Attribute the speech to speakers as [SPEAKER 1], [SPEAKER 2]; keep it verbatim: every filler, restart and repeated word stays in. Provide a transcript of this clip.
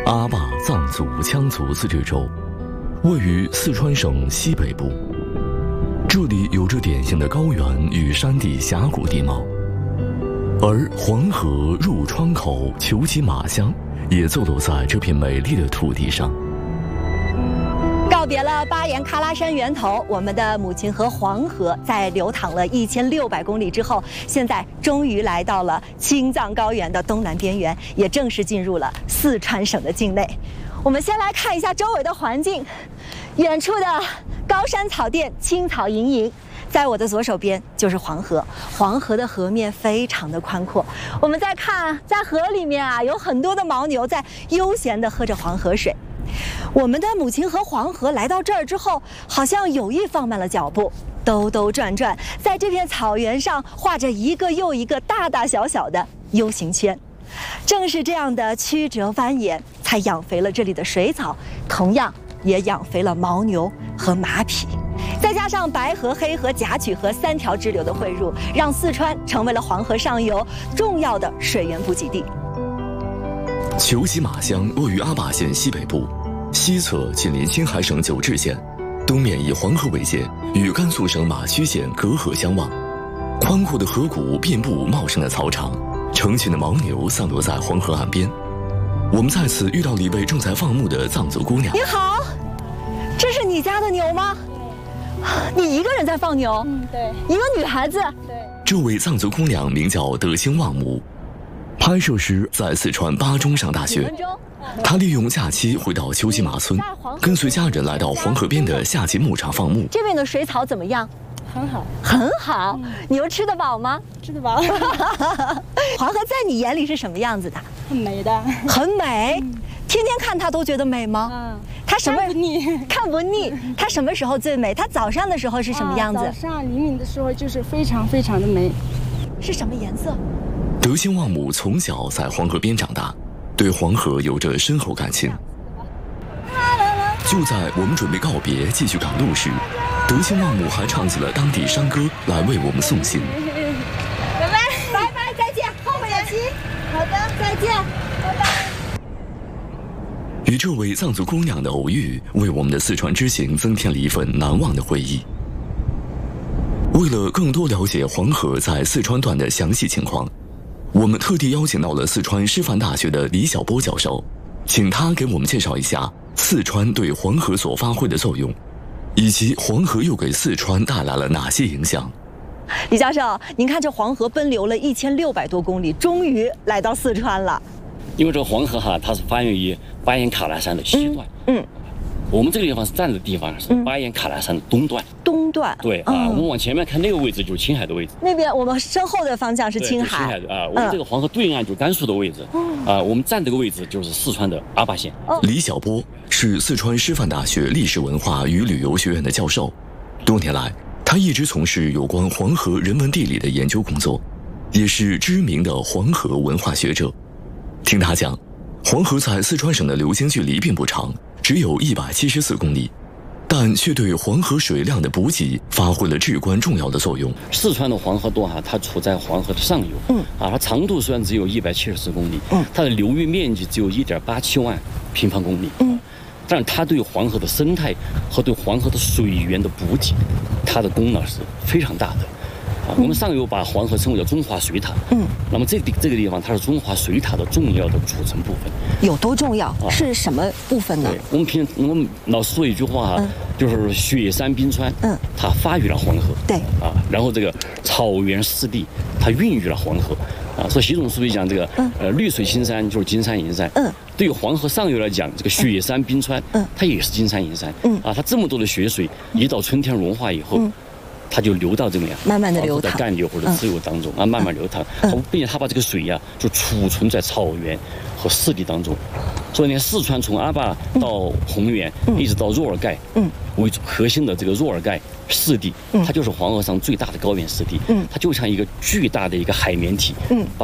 [SPEAKER 1] 阿坝藏族羌族自治州，位于四川省西北部。这里有着典型的高原与山地峡谷地貌，而黄河入川口求其马乡也坐落在这片美丽的土地上。
[SPEAKER 2] 告别了巴颜喀拉山源头，我们的母亲河黄河在流淌了一千六百公里之后，现在终于来到了青藏高原的东南边缘，也正式进入了四川省的境内。我们先来看一下周围的环境，远处的高山草甸，青草盈盈。在我的左手边就是黄河，黄河的河面非常的宽阔。我们再看，在河里面啊，有很多的牦牛在悠闲地喝着黄河水。我们的母亲河黄河来到这儿之后，好像有意放慢了脚步，兜兜转转，在这片草原上画着一个又一个大大小小的 U 型圈。正是这样的曲折蜿蜒，才养肥了这里的水草，同样也养肥了牦牛和马匹。再加上白河、黑河、夹曲河三条支流的汇入，让四川成为了黄河上游重要的水源补给地。
[SPEAKER 1] 求其马乡位于阿坝县西北部，西侧紧邻青海省九治县，东面以黄河为界，与甘肃省马须县隔河相望。宽阔的河谷遍布茂盛的草场，成群的牦牛散落在黄河岸边。我们在此遇到了一位正在放牧的藏族姑娘。
[SPEAKER 2] 你好，这是你家的牛吗？你一个人在放牛？
[SPEAKER 3] 嗯，对。
[SPEAKER 2] 一个女孩子？
[SPEAKER 3] 对。
[SPEAKER 1] 这位藏族姑娘名叫德兴旺姆，拍摄时在四川巴中上大学。她利用假期回到求其马村，跟随家人来到黄河边的下级牧场放牧。
[SPEAKER 2] 这边的水草怎么样？
[SPEAKER 3] 很好，
[SPEAKER 2] 很好。嗯、牛吃得饱吗？
[SPEAKER 3] 吃得饱。
[SPEAKER 2] 黄河在你眼里是什么样子的？
[SPEAKER 3] 很美的。
[SPEAKER 2] 很美。嗯、天天看它都觉得美吗？
[SPEAKER 3] 嗯。
[SPEAKER 2] 它什么
[SPEAKER 3] 看不腻？
[SPEAKER 2] 看不腻。它什么时候最美？它早上的时候是什么样子？
[SPEAKER 3] 啊、早上黎明的时候就是非常非常的美。
[SPEAKER 2] 是什么颜色？
[SPEAKER 1] 德兴旺姆从小在黄河边长大，对黄河有着深厚感情。就在我们准备告别继续赶路时，德兴旺姆还唱起了当地山歌来为我们送行。
[SPEAKER 2] 拜拜，拜拜，再见，后会有期。好的，再见，拜拜。
[SPEAKER 1] 与这位藏族姑娘的偶遇，为我们的四川之行增添了一份难忘的回忆。为了更多了解黄河在四川段的详细情况，我们特地邀请到了四川师范大学的李晓波教授，请他给我们介绍一下四川对黄河所发挥的作用，以及黄河又给四川带来了哪些影响。
[SPEAKER 2] 李教授，您看这黄河奔流了一千六百多公里，终于来到四川了。
[SPEAKER 4] 因为这个黄河哈，它是发源于巴颜喀拉山的西段。嗯。嗯我们这个地方是站的地方是巴颜喀拉山的东段。
[SPEAKER 2] 东段。
[SPEAKER 4] 对啊，嗯、我们往前面看那个位置就是青海的位置。
[SPEAKER 2] 那边我们身后的方向是青海。
[SPEAKER 4] 青海的啊，我们这个黄河对岸就是甘肃的位置。嗯、啊，我们站这个位置就是四川的阿坝县。
[SPEAKER 2] 哦、
[SPEAKER 1] 李晓波是四川师范大学历史文化与旅游学院的教授，多年来他一直从事有关黄河人文地理的研究工作，也是知名的黄河文化学者。听他讲，黄河在四川省的流经距离并不长，只有一百七十四公里，但却对黄河水量的补给发挥了至关重要的作用。
[SPEAKER 4] 四川的黄河段哈，它处在黄河的上游，嗯，啊，它长度虽然只有一百七十四公里，嗯，它的流域面积只有一点八七万平方公里，嗯，但是它对黄河的生态和对黄河的水源的补给，它的功能是非常大的。啊，我们上游把黄河称为叫中华水塔，嗯，那么这个这个地方它是中华水塔的重要的组成部分。
[SPEAKER 2] 有多重要？啊、是什么部分呢？
[SPEAKER 4] 对，我们平我们老说一句话，嗯、就是雪山冰川，嗯，它发育了黄河，
[SPEAKER 2] 对，
[SPEAKER 4] 啊，然后这个草原湿地它孕育了黄河，啊，所以习总书记讲这个，嗯、呃，绿水青山就是金山银山，嗯，对于黄河上游来讲，这个雪山冰川，嗯，它也是金山银山，嗯，啊，它这么多的雪水，一到春天融化以后。嗯它就流到这么样，
[SPEAKER 2] 慢慢的流淌，
[SPEAKER 4] 在干流或者支流当中、嗯、啊，慢慢流淌。它、嗯、并且它把这个水呀、啊，就储存在草原和湿地当中。所以呢，四川从阿坝到红原，嗯、一直到若尔盖，嗯，为核心的这个若尔盖湿地，嗯、它就是黄河上最大的高原湿地，嗯，它就像一个巨大的一个海绵体，嗯，把